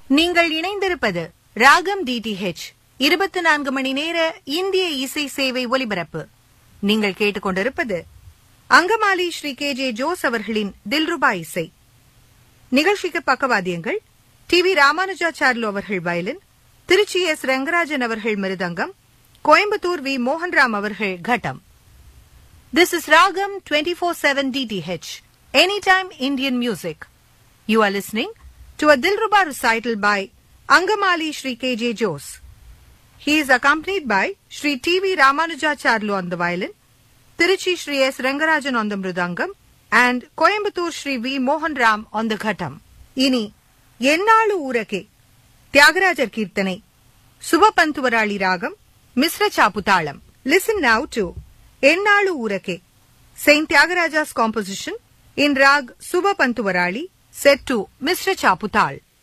நீங்கள் இணைந்திருப்பது ராகம் DTH 24 மணி நேர இந்திய இசை சேவை ஒலிபரப்பு. நீங்கள் கேட்டுக்கொண்டிருப்பது அங்கமாலி ஸ்ரீ KJ ஜோஸ் அவர்களின் தில்ருபா இசை. நிகழ்ச்சிக்கு பக்கவாதியங்கள் TV ராமானுஜாச்சார்லு அவர்கள் வயலின், திருச்சி S ரங்கராஜன் அவர்கள் மிருதங்கம், கோயம்புத்தூர் V மோகன்ராம் அவர்கள் கட்டம். This is Ragam 24/7 DTH, Anytime Indian Music. You are listening to a Dilruba recital by Angamali Shri KJ Jose. He is accompanied by Shri TV Ramanujacharlu on the violin, Tiruchi Shri S Rangarajan on the mridangam, and Coimbatore Shri V Mohan Ram on the ghattam. Ini Ennalu Urake Tyagarajar Kirtanai Subapantuvarali Ragam Misra Chaputalam. Listen now to Ennalu Urake, Saint Tyagaraja's composition in Rag Subapantuvarali, set to Mr. Chaputal.